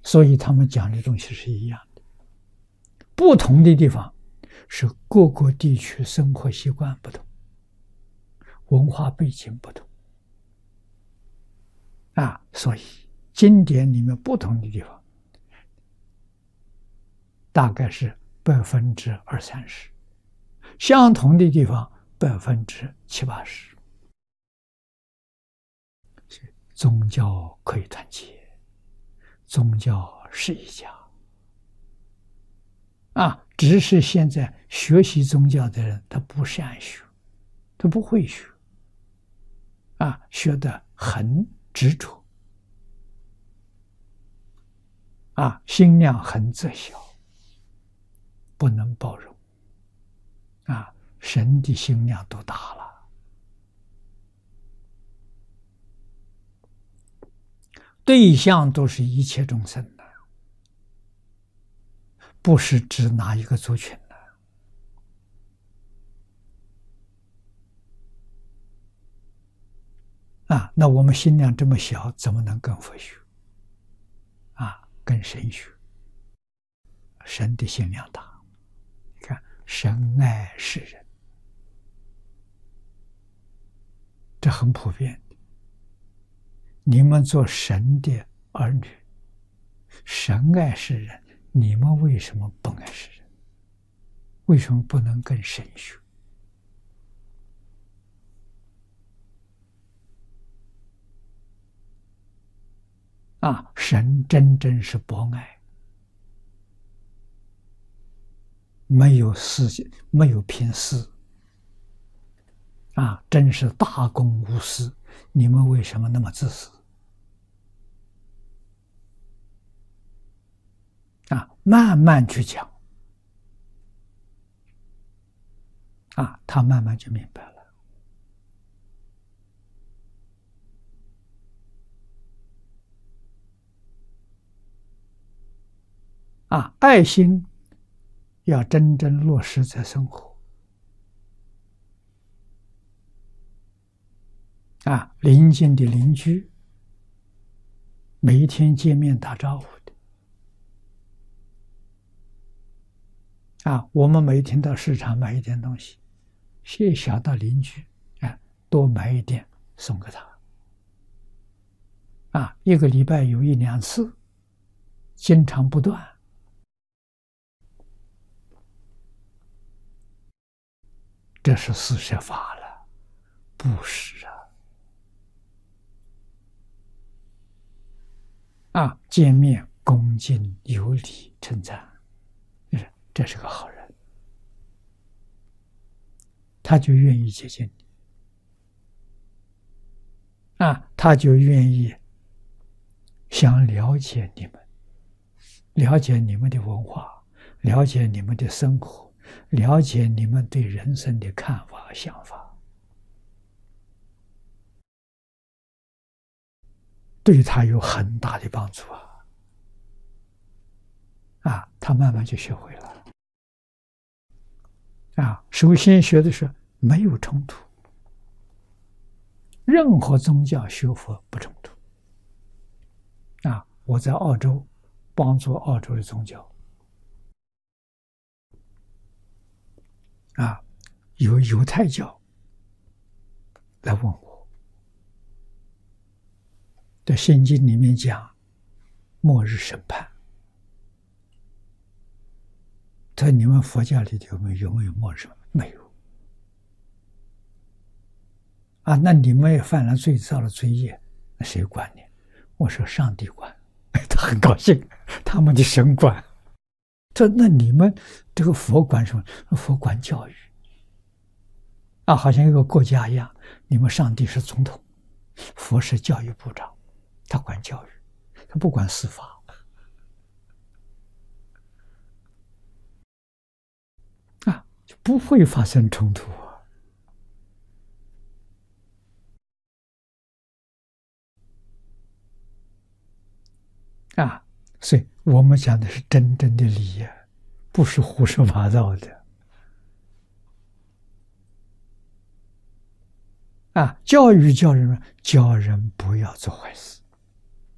所以他们讲的东西是一样的，不同的地方是各个地区生活习惯不同，文化背景不同所以经典里面不同的地方大概是20%-30%，相同的地方70%-80%。宗教可以团结，宗教是一家只是现在学习宗教的人他不善学，他不会学学得很执着心量很窄小，不能包容神的心量都大了。对象都是一切众生的，不是指哪一个族群的那我们心量这么小，怎么能跟佛学跟神学？神的心量大，你看神爱世人，这很普遍的。你们做神的儿女，神爱世人，你们为什么不爱世人？为什么不能跟神学？神真正是博爱，没有私，没有偏私真是大公无私。你们为什么那么自私慢慢去讲他慢慢就明白了爱心要真正落实在生活邻近的邻居每一天见面打招呼的我们每天到市场买一点东西，谢小到邻居多买一点送给他一个礼拜有1-2次，经常不断，这是四摄法了，不是见面恭敬有礼称赞，这是个好人，他就愿意接近你他就愿意想了解你们，了解你们的文化，了解你们的生活，了解你们对人生的看法想法，对他有很大的帮助他慢慢就学会了首先学的是没有冲突，任何宗教学佛不冲突我在澳洲帮助澳洲的宗教有犹太教来问我，在圣经里面讲末日审判，他说你们佛教里有没有末日审判？没有那你们也犯了最造的罪业，那谁管你？我说上帝管他很高兴，他们的神管。这那你们这个佛管什么？佛管教育好像一个国家一样，你们上帝是总统，佛是教育部长，他管教育，他不管司法就不会发生冲突所以我们讲的是真正的理不是胡说八道的教育教人不要做坏事